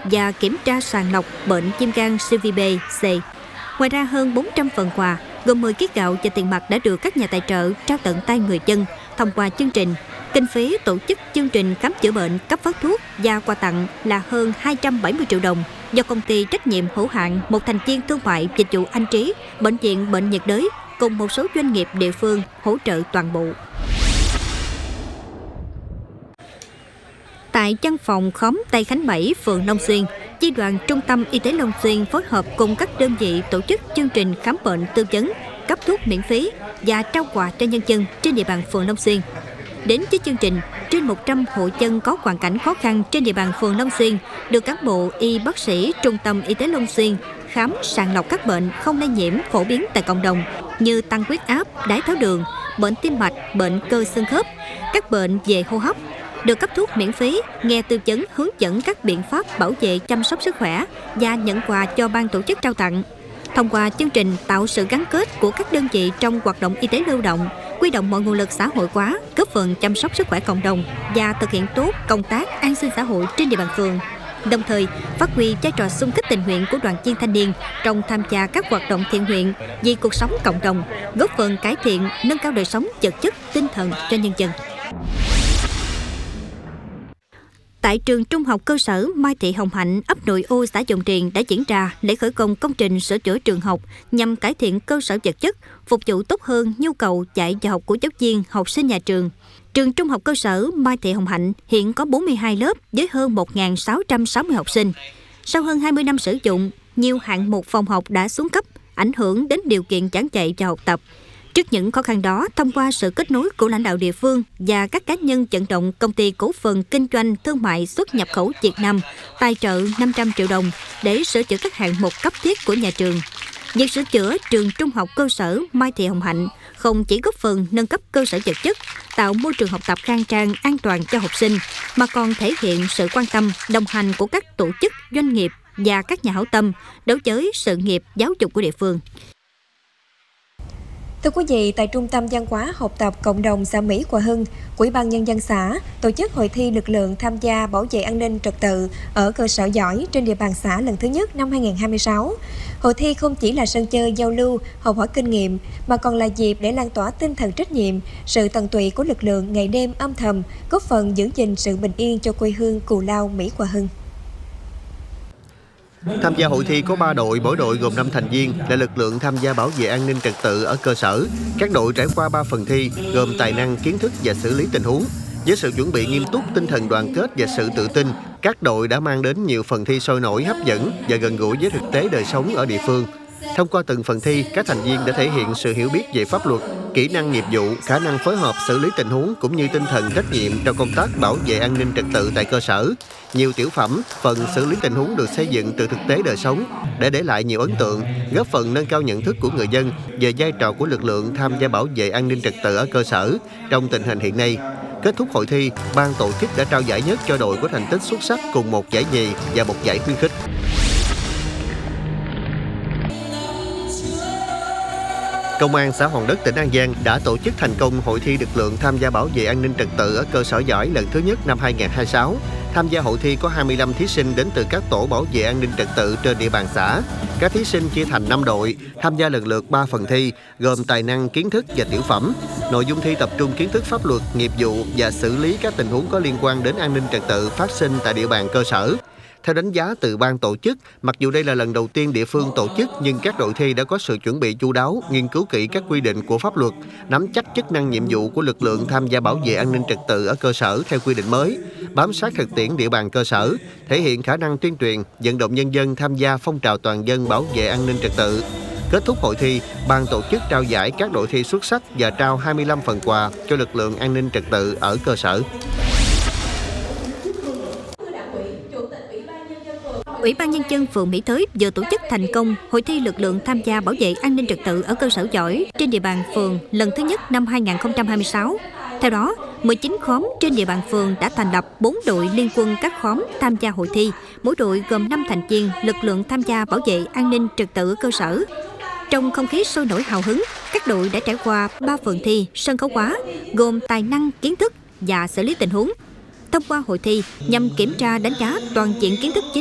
và kiểm tra sàng lọc bệnh viêm gan siêu vi B, C. Ngoài ra, hơn 400 phần quà gồm 10 kg gạo và tiền mặt đã được các nhà tài trợ trao tận tay người dân thông qua chương trình. Kinh phí tổ chức chương trình khám chữa bệnh, cấp phát thuốc và quà tặng là hơn 270 triệu đồng do công ty trách nhiệm hữu hạn một thành viên thương mại dịch vụ Anh Trí, Bệnh viện Bệnh nhiệt đới cùng một số doanh nghiệp địa phương hỗ trợ toàn bộ. Tại văn phòng khóm Tây Khánh 7, phường Long Xuyên, chi đoàn Trung tâm Y tế Long Xuyên phối hợp cùng các đơn vị tổ chức chương trình khám bệnh tư vấn, cấp thuốc miễn phí và trao quà cho nhân dân trên địa bàn phường Long Xuyên. Đến với chương trình, trên 100 hộ dân có hoàn cảnh khó khăn trên địa bàn phường Long Xuyên được cán bộ y bác sĩ Trung tâm Y tế Long Xuyên khám sàng lọc các bệnh không lây nhiễm phổ biến tại cộng đồng như tăng huyết áp, đái tháo đường, bệnh tim mạch, bệnh cơ xương khớp, các bệnh về hô hấp, được cấp thuốc miễn phí, nghe tư vấn hướng dẫn các biện pháp bảo vệ chăm sóc sức khỏe và nhận quà cho ban tổ chức trao tặng. Thông qua chương trình tạo sự gắn kết của các đơn vị trong hoạt động y tế lưu động, huy động mọi nguồn lực xã hội hóa, góp phần chăm sóc sức khỏe cộng đồng và thực hiện tốt công tác an sinh xã hội trên địa bàn phường. Đồng thời, phát huy vai trò xung kích tình nguyện của đoàn viên thanh niên trong tham gia các hoạt động thiện nguyện vì cuộc sống cộng đồng, góp phần cải thiện, nâng cao đời sống vật chất, tinh thần cho nhân dân. Tại trường Trung học cơ sở Mai Thị Hồng Hạnh, ấp Nội Ô, xã Dòng Điền đã diễn ra lễ khởi công công trình sửa chữa trường học nhằm cải thiện cơ sở vật chất, phục vụ tốt hơn nhu cầu dạy và học của giáo viên, học sinh nhà trường. Trường Trung học cơ sở Mai Thị Hồng Hạnh hiện có 42 lớp với hơn 1.660 học sinh. Sau hơn 20 năm sử dụng, nhiều hạng mục phòng học đã xuống cấp, ảnh hưởng đến điều kiện giảng dạy và học tập. Trước những khó khăn đó, thông qua sự kết nối của lãnh đạo địa phương và các cá nhân vận động Công ty Cổ phần Kinh doanh Thương mại xuất nhập khẩu Việt Nam tài trợ 500 triệu đồng để sửa chữa các hạng mục cấp thiết của nhà trường. Việc sửa chữa trường Trung học cơ sở Mai Thị Hồng Hạnh không chỉ góp phần nâng cấp cơ sở vật chất, tạo môi trường học tập khang trang, an toàn cho học sinh, mà còn thể hiện sự quan tâm, đồng hành của các tổ chức, doanh nghiệp và các nhà hảo tâm đối với sự nghiệp giáo dục của địa phương. Thưa quý vị, tại Trung tâm Văn hóa Học tập Cộng đồng xã Mỹ Hòa Hưng, Ủy ban Nhân dân xã tổ chức hội thi lực lượng tham gia bảo vệ an ninh trật tự ở cơ sở giỏi trên địa bàn xã lần thứ nhất năm 2026. Hội thi không chỉ là sân chơi giao lưu, học hỏi kinh nghiệm, mà còn là dịp để lan tỏa tinh thần trách nhiệm, sự tận tụy của lực lượng ngày đêm âm thầm, góp phần giữ gìn sự bình yên cho quê hương Cù Lao, Mỹ Hòa Hưng. Tham gia hội thi có 3 đội, mỗi đội gồm 5 thành viên là lực lượng tham gia bảo vệ an ninh trật tự ở cơ sở. Các đội trải qua 3 phần thi gồm tài năng, kiến thức và xử lý tình huống. Với sự chuẩn bị nghiêm túc, tinh thần đoàn kết và sự tự tin, các đội đã mang đến nhiều phần thi sôi nổi, hấp dẫn và gần gũi với thực tế đời sống ở địa phương. Thông qua từng phần thi, các thành viên đã thể hiện sự hiểu biết về pháp luật, kỹ năng nghiệp vụ, khả năng phối hợp xử lý tình huống cũng như tinh thần trách nhiệm trong công tác bảo vệ an ninh trật tự tại cơ sở. Nhiều tiểu phẩm, phần xử lý tình huống được xây dựng từ thực tế đời sống để lại nhiều ấn tượng, góp phần nâng cao nhận thức của người dân về vai trò của lực lượng tham gia bảo vệ an ninh trật tự ở cơ sở trong tình hình hiện nay. Kết thúc hội thi, ban tổ chức đã trao giải nhất cho đội có thành tích xuất sắc cùng một giải nhì và một giải khuyến khích. Công an xã Hòn Đất, tỉnh An Giang đã tổ chức thành công hội thi lực lượng tham gia bảo vệ an ninh trật tự ở cơ sở giỏi lần thứ nhất năm 2026. Tham gia hội thi có 25 thí sinh đến từ các tổ bảo vệ an ninh trật tự trên địa bàn xã. Các thí sinh chia thành 5 đội, tham gia lần lượt 3 phần thi, gồm tài năng, kiến thức và tiểu phẩm. Nội dung thi tập trung kiến thức pháp luật, nghiệp vụ và xử lý các tình huống có liên quan đến an ninh trật tự phát sinh tại địa bàn cơ sở. Theo đánh giá từ ban tổ chức, mặc dù đây là lần đầu tiên địa phương tổ chức nhưng các đội thi đã có sự chuẩn bị chu đáo, nghiên cứu kỹ các quy định của pháp luật, nắm chắc chức năng nhiệm vụ của lực lượng tham gia bảo vệ an ninh trật tự ở cơ sở theo quy định mới, bám sát thực tiễn địa bàn cơ sở, thể hiện khả năng tuyên truyền, vận động nhân dân tham gia phong trào toàn dân bảo vệ an ninh trật tự. Kết thúc hội thi, ban tổ chức trao giải các đội thi xuất sắc và trao 25 phần quà cho lực lượng an ninh trật tự ở cơ sở. Ủy ban Nhân dân phường Mỹ Thới vừa tổ chức thành công hội thi lực lượng tham gia bảo vệ an ninh trật tự ở cơ sở giỏi trên địa bàn phường lần thứ nhất năm 2026. Theo đó, 19 khóm trên địa bàn phường đã thành lập 4 đội liên quân các khóm tham gia hội thi, mỗi đội gồm 5 thành viên lực lượng tham gia bảo vệ an ninh trật tự ở cơ sở. Trong không khí sôi nổi hào hứng, các đội đã trải qua 3 phần thi sân khấu hóa gồm tài năng, kiến thức và xử lý tình huống. Thông qua hội thi nhằm kiểm tra đánh giá toàn diện kiến thức chính